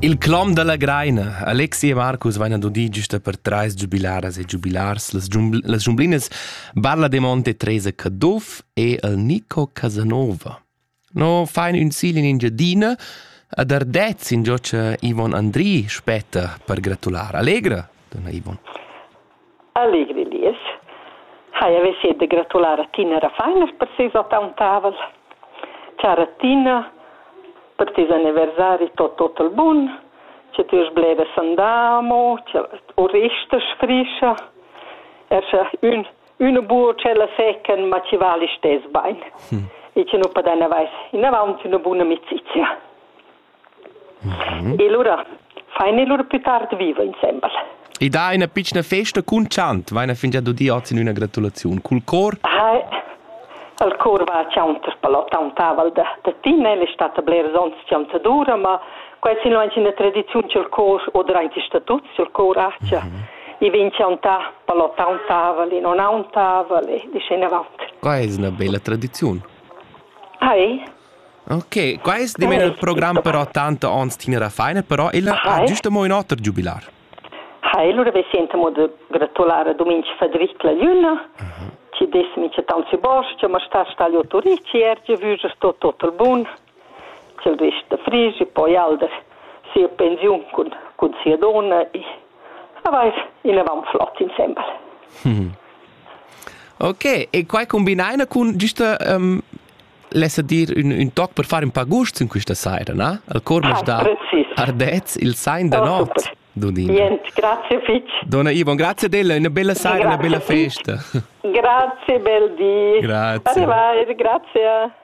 Il clom della graina. Alexi e Marcus vanno ad udì giusto per trais giubilaras e giubilars. Las giumblinas Barla de Monte Teresa Caduff e il Nico Casanova. No fain un silin in giardina ad Ardez in giocia Ivon Andri spetta per gratular. Allegra, donna Ivon. Allegri lies. Hai avessi de gratular a Tina Rafainer per sei sotto un tavolo. Ciao Tina, per tis anniversari tot il bun. C'è tu sbleda sandamo, c'è oresta sfriscia. Una buona cella secca, ma ci vale stes bene. E c'è non padana vais in avanti una buona amicizia. E allora, fai allora più tardi viva insieme. E da una piccola festa con chant, vai a finire di oggi in una gratulazione. Col cor? Il cor va a chanter a un tavolo da Tina, è stata blera sonst chantadura, ma questa non è una tradizione c'è il cor, o durante i statuti c'è il cor accia. E viene chantare a un tavolo, non ha un tavolo, e dice in avanti. Questa è una bella tradizione. Ok, questo è il programma però tanto ans Tina Rafainer, però ha giusto un altro giubilar. Allora vi sentiamo di gratulare Domenico Federico la Luna, ci dessimo c'è tanti borsi, c'è sta gli autorici, erge vusa tutto il buon, c'è il resto di frisi, poi altri sia pensione con sia donna, e vai in avanti flotto insieme. Ok, e qua combinare con giusto... Lascia dire un toc per fare un po' gusto in questa sera, no? Al cormo sta Ardez, il sign da notte. Niente, grazie Fitch. Donna Ivon, grazie a te, una bella sera, una bella festa. Grazie, bel dì. Grazie. Arrivederci, grazie.